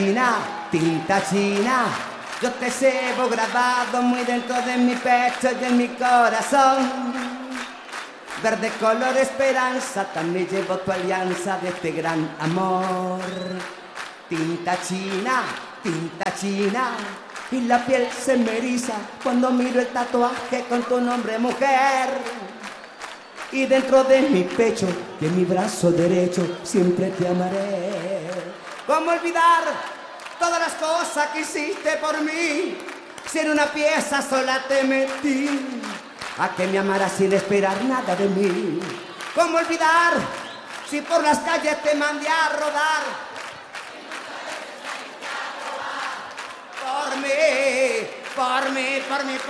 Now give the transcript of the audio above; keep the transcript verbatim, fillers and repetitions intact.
China, tinta china, yo te llevo grabado muy dentro de mi pecho y en mi corazón. Verde color esperanza, también llevo tu alianza de este gran amor. Tinta china, tinta china, y la piel se me eriza cuando miro el tatuaje con tu nombre, mujer. Y dentro de mi pecho y en mi brazo derecho siempre te amaré. ¿Cómo olvidar todas las cosas que hiciste por mí? Si en una pieza sola te metí, a que me amaras sin esperar nada de mí. ¿Cómo olvidar si por las calles te mandé a rodar? Por mí, por mí, por mí, por